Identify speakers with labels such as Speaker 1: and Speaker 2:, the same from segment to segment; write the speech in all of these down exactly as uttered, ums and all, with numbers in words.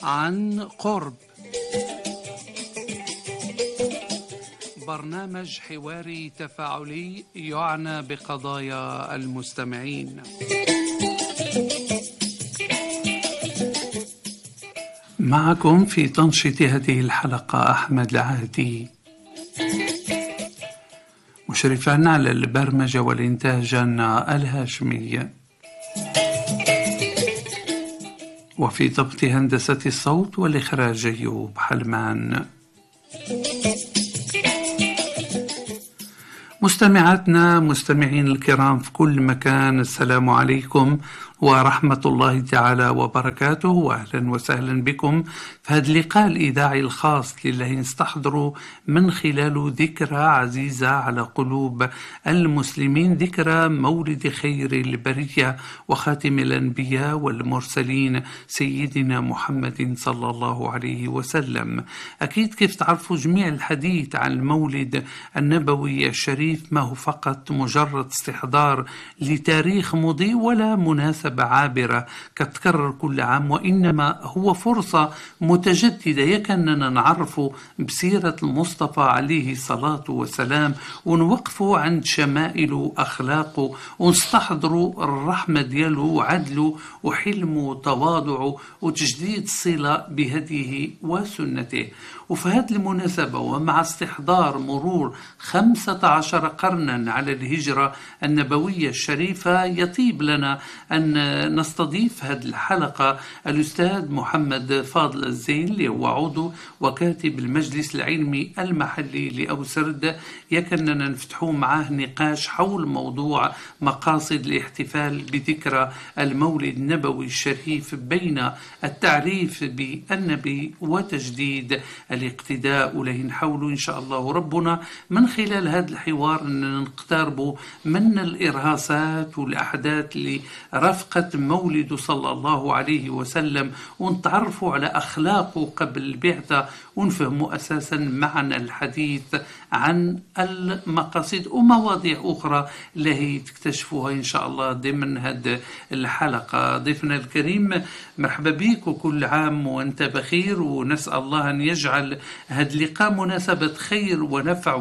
Speaker 1: عن قرب، برنامج حواري تفاعلي يعنى بقضايا المستمعين. معكم في تنشيط هذه الحلقة أحمد العهدي، مشرفا على البرمجة والإنتاج الهاشمي، وفي ضبط هندسة الصوت والإخراج أيوب حلمان. مستمعاتنا مستمعين الكرام في كل مكان، السلام عليكم ورحمة الله تعالى وبركاته، وأهلا وسهلا بكم في هذا اللقاء الإذاعي الخاص لله نستحضروا من خلاله ذكرى عزيزة على قلوب المسلمين، ذكرى مولد خير البرية وخاتم الأنبياء والمرسلين سيدنا محمد صلى الله عليه وسلم. أكيد كيف تعرفوا جميع الحديث عن المولد النبوي الشريف ما هو فقط مجرد استحضار لتاريخ مضي ولا مناسبة عابرة كتكرر كل عام، وإنما هو فرصة متجددة يكننا نعرف بسيرة المصطفى عليه الصلاة والسلام، ونوقفوا عند شمائله وأخلاقه، ونستحضروا الرحمة دياله وعدله وحلمه وتواضعه وتجديد الصلة بهديه وسنته. وفي هذه المناسبة ومع استحضار مرور خمسة عشر قرنا على الهجرة النبوية الشريفة، يطيب لنا أن نستضيف هذه الحلقة الأستاذ محمد فاضل الزين، اللي هو عضو وكاتب المجلس العلمي المحلي لأوسرد. يكننا نفتحوا معاه نقاش حول موضوع مقاصد الاحتفال بذكرى المولد النبوي الشريف بين التعريف بالنبي وتجديد الاقتداء له. نحاول إن شاء الله ربنا من خلال هذا الحوار أن نقترب من الإرهاصات والأحداث اللي رفقت مولده صلى الله عليه وسلم، ونتعرفوا على أخلاقه قبل البعثة، ونفهموا أساسا معنى الحديث عن المقاصد ومواضيع أخرى اللي تكتشفوها إن شاء الله ضمن هذه الحلقة. ضيفنا الكريم مرحبا بك وكل عام وأنت بخير، ونسأل الله أن يجعل هذا اللقاء مناسبة خير ونفع،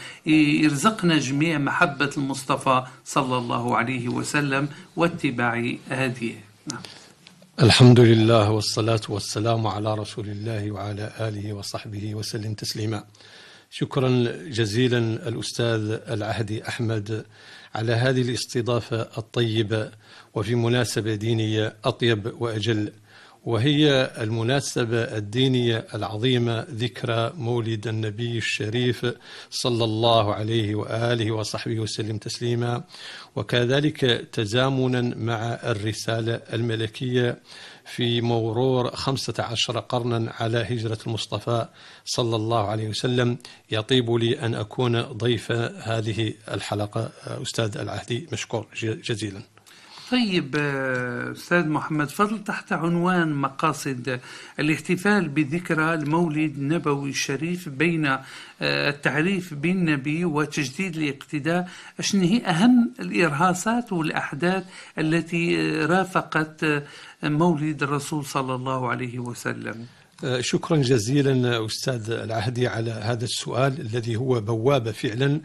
Speaker 1: ويرزقنا جميع محبة المصطفى صلى الله عليه وسلم واتباع هديه. نعم.
Speaker 2: الحمد لله والصلاة والسلام على رسول الله وعلى آله وصحبه وسلم تسليما. شكرا جزيلا الأستاذ العهدي أحمد على هذه الاستضافة الطيبة، وفي مناسبة دينية أطيب وأجل، وهي المناسبة الدينية العظيمة ذكرى مولد النبي الشريف صلى الله عليه وآله وصحبه وسلم تسليما، وكذلك تزامنا مع الرسالة الملكية في مرور خمسة عشر قرنا على هجرة المصطفى صلى الله عليه وسلم. يطيب لي أن أكون ضيف هذه الحلقة. أستاذ العهدي مشكور جزيلا.
Speaker 1: طيب أستاذ محمد فضل، تحت عنوان مقاصد الاحتفال بذكرى المولد النبوي الشريف بين التعريف بالنبي وتجديد الاقتداء، أشن هي أهم الإرهاصات والأحداث التي رافقت مولد الرسول صلى الله عليه وسلم؟
Speaker 2: شكرا جزيلا أستاذ العهدي على هذا السؤال الذي هو بوابة فعلا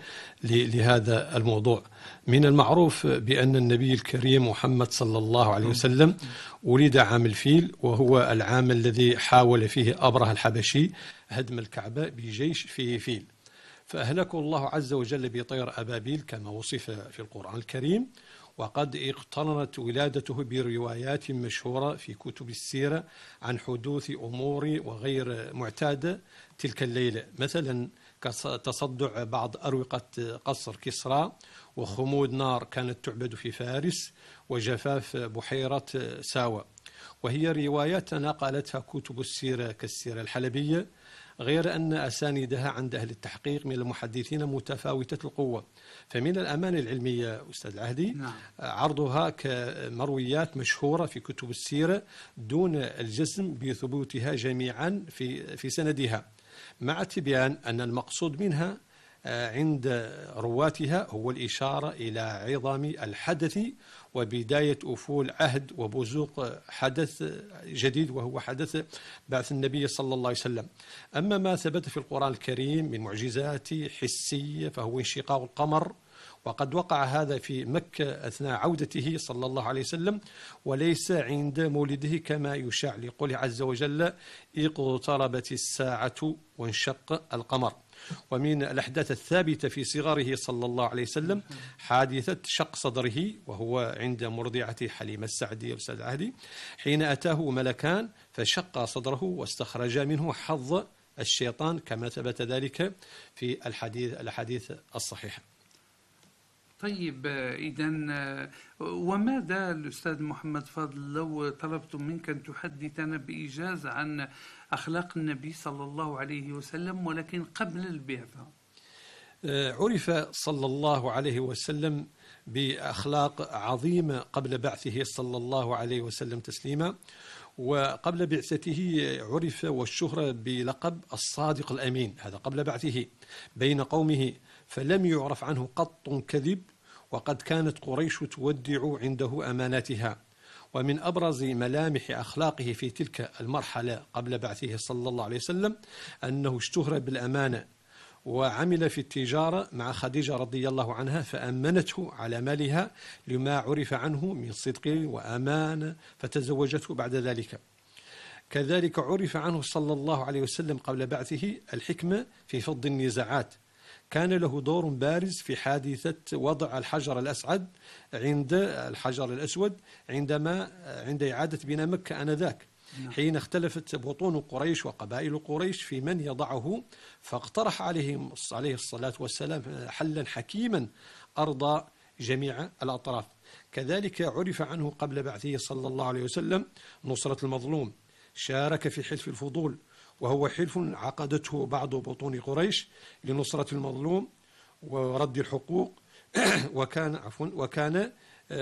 Speaker 2: لهذا الموضوع. من المعروف بأن النبي الكريم محمد صلى الله عليه وسلم ولد عام الفيل، وهو العام الذي حاول فيه أبرهة الحبشي هدم الكعبة بجيش فيه فيل، فأهلكه الله عز وجل بطير أبابيل كما وصف في القرآن الكريم. وقد اقترنت ولادته بروايات مشهورة في كتب السيرة عن حدوث أمور وغير معتادة تلك الليلة، مثلا كتصدع بعض أروقة قصر كسرى، وخمود نار كانت تعبد في فارس، وجفاف بحيرة ساوى. وهي روايات نقلتها كتب السيرة كالسيرة الحلبية، غير أن أساندها عند أهل التحقيق من المحدثين متفاوتة القوة. فمن الأمانة العلمية أستاذ العهدي نعم. عرضها كمرويات مشهورة في كتب السيرة دون الجزم بثبوتها جميعا في في سندها، مع تبيان أن المقصود منها عند رواتها هو الإشارة إلى عظم الحدث وبداية أفول عهد وبزوق حدث جديد، وهو حدث بعث النبي صلى الله عليه وسلم. أما ما ثبت في القرآن الكريم من معجزات حسية فهو انشقاق القمر، وقد وقع هذا في مكة أثناء عودته صلى الله عليه وسلم، وليس عند مولده كما يشاع لقوله عز وجل اقتربت الساعة وانشق القمر. ومن الأحداث الثابتة في صغره صلى الله عليه وسلم حادثة شق صدره وهو عند مرضعة حليمة السعدية أستاذ العهدي، حين أتاه ملكان فشق صدره واستخرجا منه حظ الشيطان كما ثبت ذلك في الحديث الأحاديث الصحيحة.
Speaker 1: طيب إذن وماذا الأستاذ محمد فاضل لو طلبت منك أن تحدثنا بإيجاز عن أخلاق النبي صلى الله عليه وسلم ولكن قبل البعثة؟
Speaker 2: عرف صلى الله عليه وسلم بأخلاق عظيمة قبل بعثه صلى الله عليه وسلم تسليما، وقبل بعثته عرف والشهرة بلقب الصادق الأمين، هذا قبل بعثه بين قومه، فلم يعرف عنه قط كذب، وقد كانت قريش تودع عنده أماناتها. ومن أبرز ملامح أخلاقه في تلك المرحلة قبل بعثه صلى الله عليه وسلم أنه اشتهر بالأمانة، وعمل في التجارة مع خديجة رضي الله عنها فأمنته على مالها لما عرف عنه من صدق وأمانة فتزوجته بعد ذلك. كذلك عرف عنه صلى الله عليه وسلم قبل بعثه الحكمة في فض النزاعات، كان له دور بارز في حادثة وضع الحجر الأسعد عند الحجر الأسود عندما عند إعادة بناء مكة آنذاك، حين اختلفت بطون قريش وقبائل قريش في من يضعه، فاقترح عليهم عليه الصلاة والسلام حلا حكيما أرضى جميع الأطراف. كذلك عرف عنه قبل بعثه صلى الله عليه وسلم نصرة المظلوم، شارك في حلف الفضول وهو حلف عقدته بعض بطون قريش لنصرة المظلوم ورد الحقوق، وكان عفوا وكان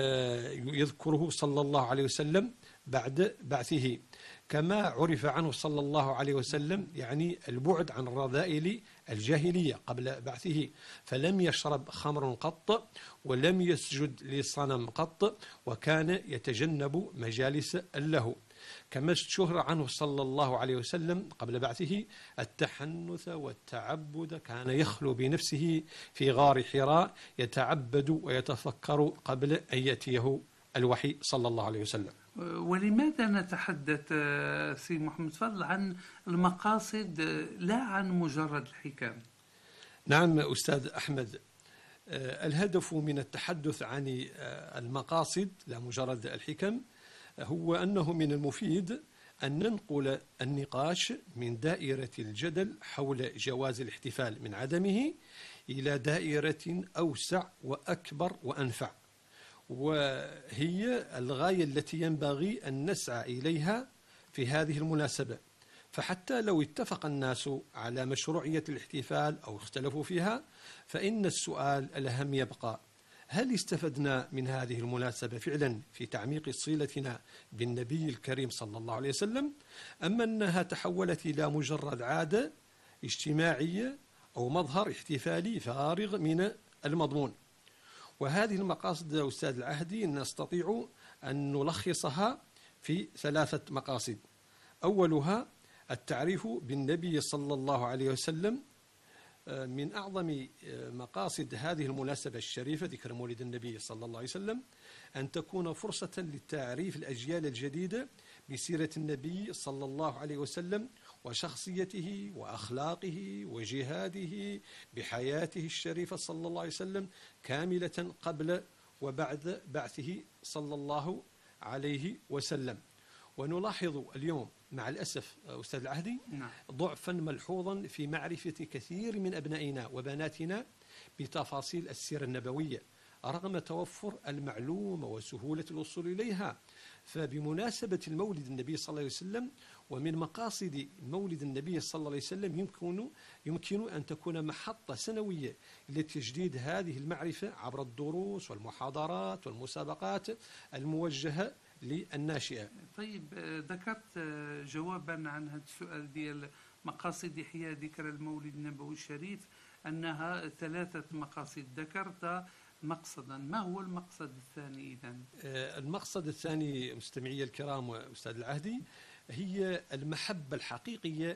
Speaker 2: يذكره صلى الله عليه وسلم بعد بعثه. كما عرف عنه صلى الله عليه وسلم يعني البعد عن الرذائل الجاهلية قبل بعثه، فلم يشرب خمر قط ولم يسجد لصنم قط، وكان يتجنب مجالس اللهو. كما اشتهر عنه صلى الله عليه وسلم قبل بعثه التحنث والتعبد، كان يخلو بنفسه في غار حراء يتعبد ويتفكر قبل أن يأتيه الوحي صلى الله عليه وسلم.
Speaker 1: ولماذا نتحدث سي محمد فضل عن المقاصد لا عن مجرد الحكم؟
Speaker 2: نعم أستاذ أحمد، الهدف من التحدث عن المقاصد لا مجرد الحكم هو أنه من المفيد أن ننقل النقاش من دائرة الجدل حول جواز الاحتفال من عدمه إلى دائرة أوسع وأكبر وأنفع، وهي الغاية التي ينبغي أن نسعى إليها في هذه المناسبة. فحتى لو اتفق الناس على مشروعية الاحتفال أو اختلفوا فيها، فإن السؤال الأهم يبقى: هل استفدنا من هذه المناسبة فعلا في تعميق صلتنا بالنبي الكريم صلى الله عليه وسلم، أم أنها تحولت إلى مجرد عادة اجتماعية أو مظهر احتفالي فارغ من المضمون؟ وهذه المقاصد أستاذ العهدي نستطيع أن نلخصها في ثلاثة مقاصد. أولها التعريف بالنبي صلى الله عليه وسلم. من أعظم مقاصد هذه المناسبة الشريفة ذكر مولد النبي صلى الله عليه وسلم أن تكون فرصة للتعريف الأجيال الجديدة بسيرة النبي صلى الله عليه وسلم وشخصيته وأخلاقه وجهاده بحياته الشريفة صلى الله عليه وسلم كاملة قبل وبعد بعثه صلى الله عليه وسلم. ونلاحظ اليوم مع الأسف أستاذ العهدي ضعفا ملحوظا في معرفة كثير من أبنائنا وبناتنا بتفاصيل السيرة النبوية رغم توفر المعلومة وسهولة الوصول إليها. فبمناسبة المولد النبي صلى الله عليه وسلم ومن مقاصد مولد النبي صلى الله عليه وسلم يمكن يمكن أن تكون محطة سنوية لتجديد هذه المعرفة عبر الدروس والمحاضرات والمسابقات الموجهة للناشئة.
Speaker 1: طيب ذكرت جوابا عن هذا السؤال ديال مقاصد إحياء ذكرى المولد النبوي الشريف، أنها ثلاثة مقاصد، ذكرت مقصدا، ما هو المقصد الثاني إذن؟
Speaker 2: المقصد الثاني مستمعي الكرام وأستاذ العهدي هي المحبة الحقيقية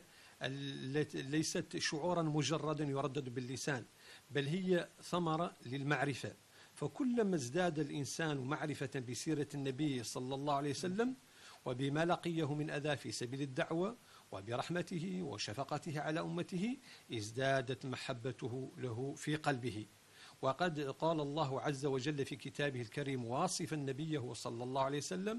Speaker 2: التي ليست شعورا مجردا يردد باللسان، بل هي ثمرة للمعرفة. فكلما ازداد الإنسان معرفة بسيرة النبي صلى الله عليه وسلم وبما لقيه من أذى في سبيل الدعوة وبرحمته وشفقته على أمته ازدادت محبته له في قلبه. وقد قال الله عز وجل في كتابه الكريم واصفا نبيه صلى الله عليه وسلم: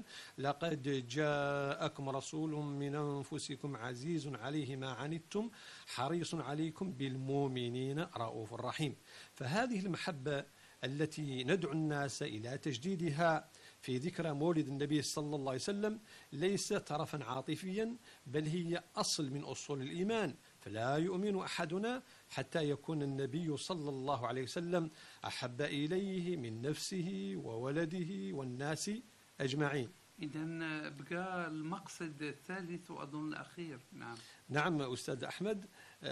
Speaker 2: لقد جاءكم رسول من أنفسكم عزيز عليه ما عنتم حريص عليكم بالمؤمنين رؤوف رحيم. فهذه المحبة التي ندعو الناس إلى تجديدها في ذكرى مولد النبي صلى الله عليه وسلم ليس طرفا عاطفيا، بل هي أصل من أصول الإيمان. فلا يؤمن أحدنا حتى يكون النبي صلى الله عليه وسلم أحب إليه من نفسه وولده والناس أجمعين.
Speaker 1: إذن بقى المقصد الثالث وأظن الأخير. نعم
Speaker 2: نعم أستاذ أحمد،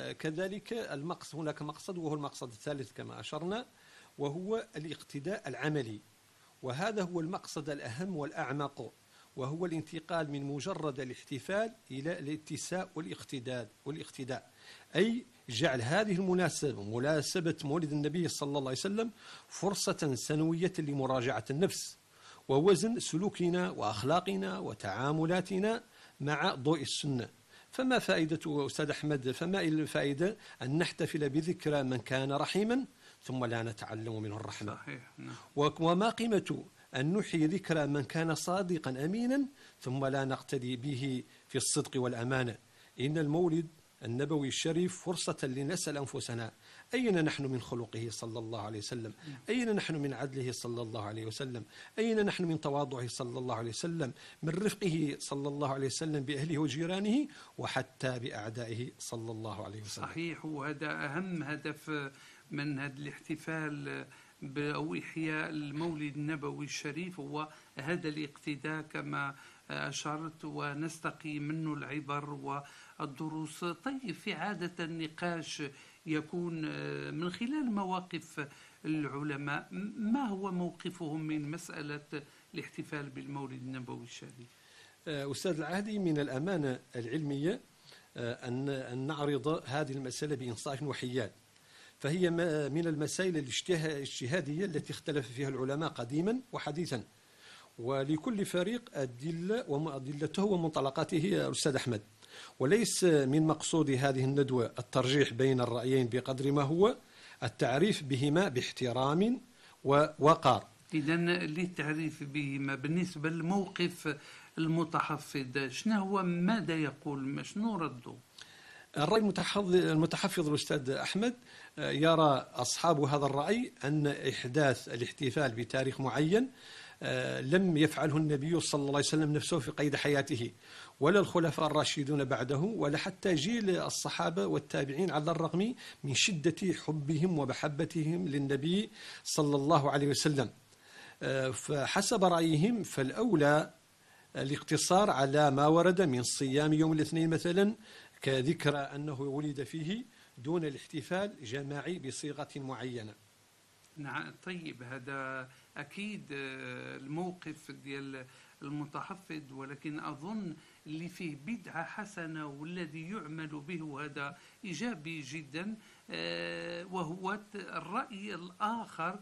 Speaker 2: كذلك المقصد، هناك مقصد وهو المقصد الثالث كما أشرنا، وهو الاقتداء العملي، وهذا هو المقصد الأهم والأعمق، وهو الانتقال من مجرد الاحتفال إلى الاتساء والاقتداء والاقتداء أي جعل هذه المناسبة مناسبة مولد النبي صلى الله عليه وسلم فرصة سنوية لمراجعة النفس ووزن سلوكنا وأخلاقنا وتعاملاتنا مع ضوء السنة. فما فائدة أستاذ أحمد، فما الفائدة أن نحتفل بذكرى من كان رحيما ثم لا نتعلم منه الرحمة؟
Speaker 1: صحيح. نعم.
Speaker 2: وما قيمة أن نحيي ذكرى من كان صادقا أمينا ثم لا نقتدي به في الصدق والأمانة؟ إن المولد النبوي الشريف فرصة لنسأل أنفسنا: أين نحن من خلقه صلى الله عليه وسلم؟ أين نحن من عدله صلى الله عليه وسلم؟ أين نحن من تواضعه صلى الله عليه وسلم؟ من رفقه صلى الله عليه وسلم بأهله وجيرانه وحتى بأعدائه صلى الله عليه وسلم؟
Speaker 1: صحيح، وهذا أهم هدف من هذا الاحتفال أو إحياء المولد النبوي الشريف، هو هذا الاقتداء كما أشرت، ونستقي منه العبر والدروس. طيب، في عادة النقاش يكون من خلال مواقف العلماء، ما هو موقفهم من مسألة الاحتفال بالمولد النبوي الشريف؟
Speaker 2: أستاذ العهدي، من الأمانة العلمية أن نعرض هذه المسألة بإنصاف وحياد، فهي من المسائل الاجتهادية التي اختلف فيها العلماء قديما وحديثا، ولكل فريق أدلة وأدلته ومنطلقاته يا أستاذ أحمد، وليس من مقصود هذه الندوة الترجيح بين الرأيين بقدر ما هو التعريف بهما باحترام ووقار.
Speaker 1: إذن للتعريف بهما بالنسبة للموقف المتحفظ، شنو هو، ماذا يقول، شنو رده؟
Speaker 2: الرأي المتحفظ المتحفظ الأستاذ أحمد يرى أصحاب هذا الرأي أن إحداث الاحتفال بتاريخ معين لم يفعله النبي صلى الله عليه وسلم نفسه في قيد حياته، ولا الخلفاء الراشدون بعده، ولا حتى جيل الصحابة والتابعين، على الرغم من شدة حبهم ومحبتهم للنبي صلى الله عليه وسلم. فحسب رأيهم فالأولى الاقتصار على ما ورد من صيام يوم الاثنين مثلا كذكرى أنه ولد فيه، دون الاحتفال جماعي بصيغة معينة.
Speaker 1: نعم. طيب، هذا أكيد الموقف ديال المتحفظ، ولكن أظن اللي فيه بدعة حسنة والذي يعمل به وهذا إيجابي جدا، وهو الرأي الآخر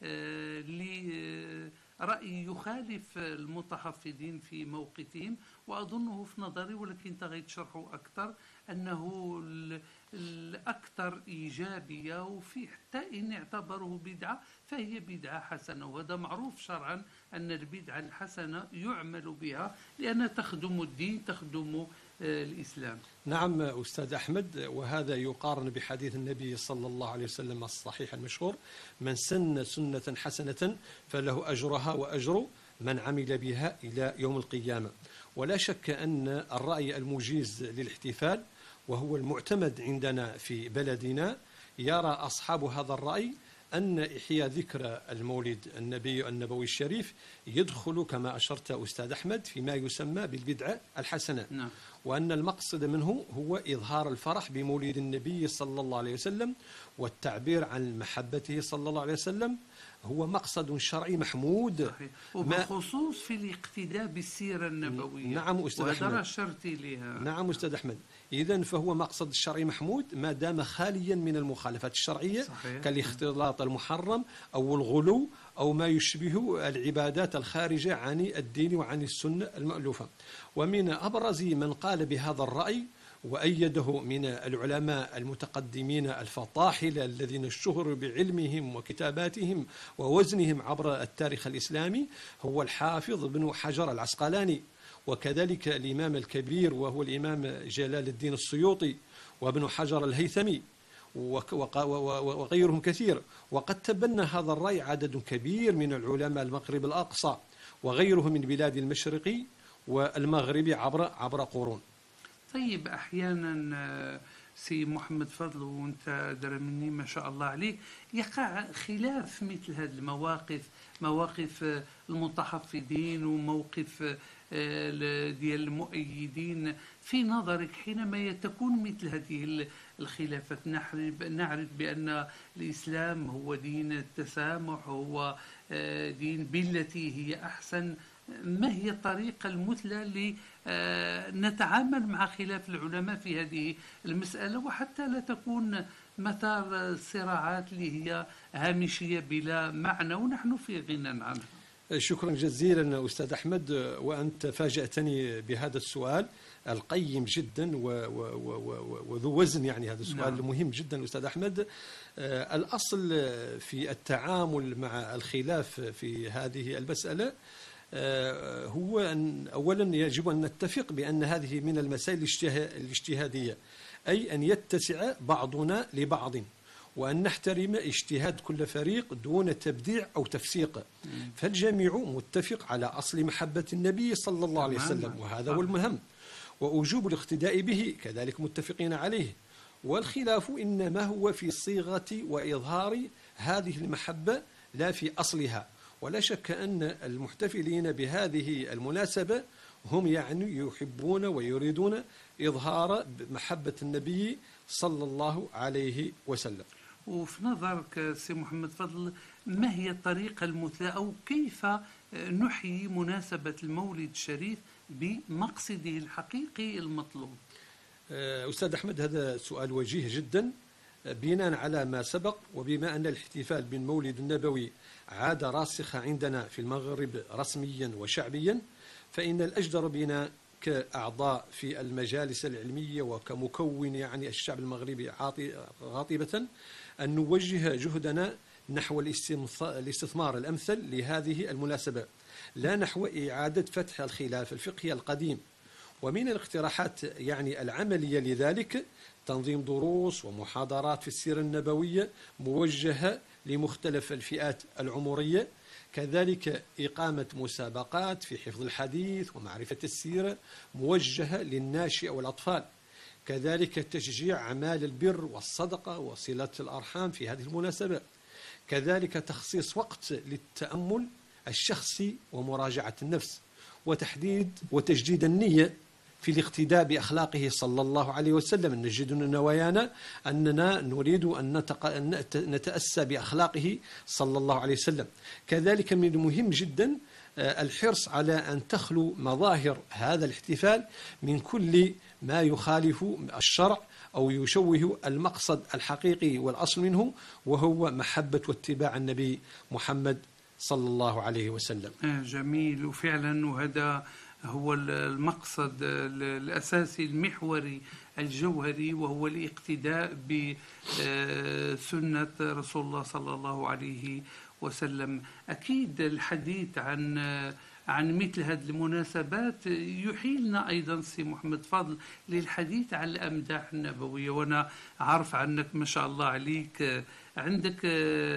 Speaker 1: لرأي يخالف المتحفظين في موقفهم، وأظنه في نظري، ولكن تغيت شرحه أكثر، أنه الأكثر إيجابية، وفي حتى إن اعتبره بدعة فهي بدعة حسنة، وهذا معروف شرعا أن البدعة الحسنة يعمل بها لأنها تخدم الدين، تخدم الإسلام.
Speaker 2: نعم أستاذ أحمد، وهذا يقارن بحديث النبي صلى الله عليه وسلم الصحيح المشهور: من سن سنة حسنة فله أجرها وأجر من عمل بها إلى يوم القيامة. ولا شك أن الرأي المجيز للاحتفال وهو المعتمد عندنا في بلدنا، يرى أصحاب هذا الرأي أن إحياء ذكرى المولد النبي النبوي الشريف يدخل كما أشرت أستاذ أحمد فيما يسمى بالبدعة الحسنة.
Speaker 1: نعم.
Speaker 2: وأن المقصد منه هو إظهار الفرح بمولد النبي صلى الله عليه وسلم والتعبير عن محبته صلى الله عليه وسلم، هو مقصد شرعي محمود.
Speaker 1: صحيح. وبالخصوص في الاقتداء بالسيرة النبوية.
Speaker 2: نعم أستاذ أحمد.
Speaker 1: وهذا أشرتي لها.
Speaker 2: نعم أستاذ أحمد. إذن فهو مقصد الشرعي محمود ما دام خاليا من المخالفات الشرعية.
Speaker 1: صحيح.
Speaker 2: كالاختلاط المحرم أو الغلو أو ما يشبه العبادات الخارجة عن الدين وعن السنة المألوفة. ومن أبرز من قال بهذا الرأي وأيده من العلماء المتقدمين الفطاحلة الذين اشتهروا بعلمهم وكتاباتهم ووزنهم عبر التاريخ الإسلامي هو الحافظ بن حجر العسقلاني، وكذلك الإمام الكبير وهو الإمام جلال الدين السيوطي وابن حجر الهيثمي وغيرهم كثير. وقد تبنى هذا الرأي عدد كبير من العلماء المغرب الأقصى وغيره من بلاد المشرق والمغرب عبر عبر قرون.
Speaker 1: طيب أحيانا سي محمد فضل وانت أدرى مني ما شاء الله عليك يقع خلاف مثل هذه المواقف، مواقف المتحفظين وموقف ديال المؤيدين. في نظرك حينما تكون مثل هذه الخلافات نعرف بأن الإسلام هو دين التسامح، هو دين بالتي هي أحسن، ما هي الطريقة المثلى لنتعامل مع خلاف العلماء في هذه المسألة وحتى لا تكون مثار صراعات اللي هي هامشية بلا معنى ونحن في غنى عنها؟
Speaker 2: شكرا جزيلا أستاذ أحمد، وأنت فاجأتني بهذا السؤال القيم جدا وذو وزن. يعني هذا السؤال نعم. مهم جدا أستاذ أحمد. الأصل في التعامل مع الخلاف في هذه المسألة هو أن أولا يجب أن نتفق بأن هذه من المسائل الاجتهادية، أي أن يتسع بعضنا لبعض وأن نحترم اجتهاد كل فريق دون تبديع أو تفسيق. فالجميع متفق على أصل محبة النبي صلى الله عليه وسلم وهذا هو المهم، وأوجوب الاقتداء به كذلك متفقين عليه. والخلاف إنما هو في صيغة وإظهار هذه المحبة لا في أصلها. ولا شك أن المحتفلين بهذه المناسبة هم يعني يحبون ويريدون إظهار محبة النبي صلى الله عليه وسلم.
Speaker 1: وفي نظرك سي محمد فضل ما هي الطريقة المثلى أو كيف نحيي مناسبة المولد الشريف بمقصده الحقيقي المطلوب؟
Speaker 2: أستاذ أحمد، هذا سؤال وجيه جدا بناء على ما سبق، وبما أن الاحتفال بالمولد النبوي عادة راسخة عندنا في المغرب رسميا وشعبيا، فإن الأجدر بنا كأعضاء في المجالس العلمية وكمكون يعني الشعب المغربي غاطبة أن نوجه جهدنا نحو الاستثمار الأمثل لهذه المناسبة، لا نحو إعادة فتح الخلاف الفقهي القديم. ومن الاقتراحات يعني العملية لذلك تنظيم دروس ومحاضرات في السيرة النبوية موجهة لمختلف الفئات العمرية، كذلك إقامة مسابقات في حفظ الحديث ومعرفة السيرة موجهة للناشئ والأطفال، كذلك تشجيع أعمال البر والصدقة وصلة الأرحام في هذه المناسبة، كذلك تخصيص وقت للتأمل الشخصي ومراجعة النفس، وتحديد وتجديد النية في الاقتداء بأخلاقه صلى الله عليه وسلم. نجد من نوايانا أننا نريد أن نتأسى بأخلاقه صلى الله عليه وسلم. كذلك من المهم جدا الحرص على أن تخلو مظاهر هذا الاحتفال من كل ما يخالف الشرع أو يشوه المقصد الحقيقي والأصل منه، وهو محبة واتباع النبي محمد صلى الله عليه وسلم.
Speaker 1: جميل، وفعلا وهذا هو المقصد الأساسي المحوري الجوهري، وهو الاقتداء بسنة رسول الله صلى الله عليه وسلم. أكيد الحديث عن عن مثل هذه المناسبات يحيلنا أيضا سي محمد فضل للحديث عن الأمداح النبوية، وأنا عارف عنك ما شاء الله عليك عندك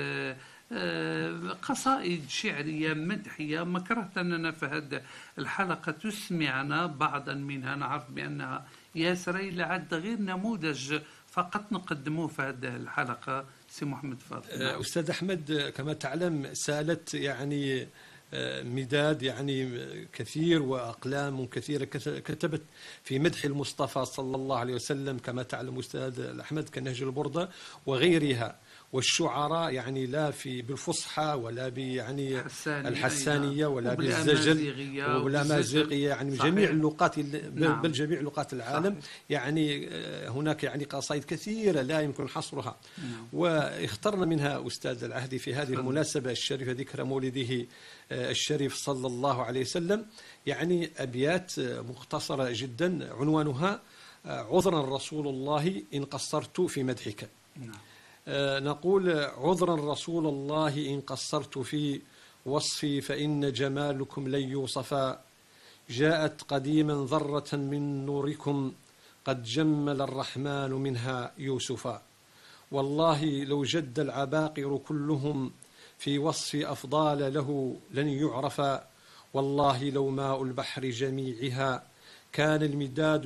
Speaker 1: قصائد شعرية مدحية، ما كرهت أننا في هذه الحلقة تسمعنا بعضا منها، نعرف بأنها ياسري لعد غير نموذج فقط نقدموه في هذه الحلقة. سي محمد فاضل.
Speaker 2: أستاذ أحمد، كما تعلم سالت يعني مداد يعني كثير وأقلام كثيرة كتبت في مدح المصطفى صلى الله عليه وسلم، كما تعلم أستاذ الأحمد، كنهج البردة وغيرها. والشعراء يعني لا في بالفصحى ولا يعني الحسانية ولا بالزجل والأمازيغية، يعني من جميع اللغات، نعم. بل جميع لغات العالم. صحيح. يعني هناك يعني قصائد كثيرة لا يمكن حصرها. نعم. واخترنا منها أستاذ العهدي في هذه المناسبة الشريفة ذكرى مولده الشريف صلى الله عليه وسلم يعني أبيات مختصرة جدا عنوانها عذرا رسول الله إن قصرت في مدحك. نعم. نقول عذرا رسول الله إن قصرت في وصفي فإن جمالكم لن يوصفا، جاءت قديما ذرة من نوركم قد جمل الرحمن منها يوسفا، والله لو جد العباقر كلهم في وصف أفضال له لن يعرفا، والله لو ماء البحر جميعها كان المداد